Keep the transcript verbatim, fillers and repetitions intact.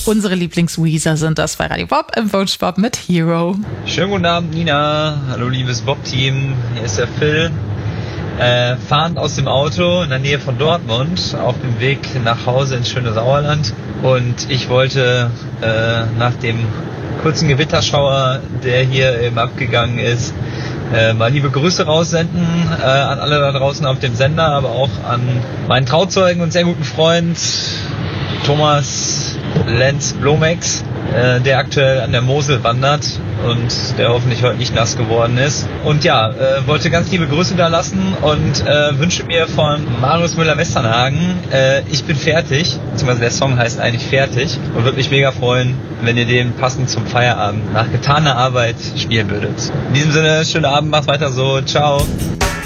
Unsere Lieblings-Weezer sind das bei Radio Bob im Wunschbob mit Hero. Schönen guten Abend, Nina. Hallo, liebes Bob-Team. Hier ist der Phil. Äh, fahrend aus dem Auto in der Nähe von Dortmund auf dem Weg nach Hause ins schöne Sauerland. Und ich wollte äh, nach dem kurzen Gewitterschauer, der hier eben abgegangen ist, äh, mal liebe Grüße raussenden äh, an alle da draußen auf dem Sender, aber auch an meinen Trauzeugen und sehr guten Freund Thomas Lenz Blomex, äh, der aktuell an der Mosel wandert und der hoffentlich heute nicht nass geworden ist. Und ja, äh, wollte ganz liebe Grüße da lassen und äh, wünsche mir von Marius Müller-Westernhagen, äh, ich bin fertig, beziehungsweise der Song heißt eigentlich Fertig, und würde mich mega freuen, wenn ihr den passend zum Feierabend nach getaner Arbeit spielen würdet. In diesem Sinne, schönen Abend, macht weiter so, ciao.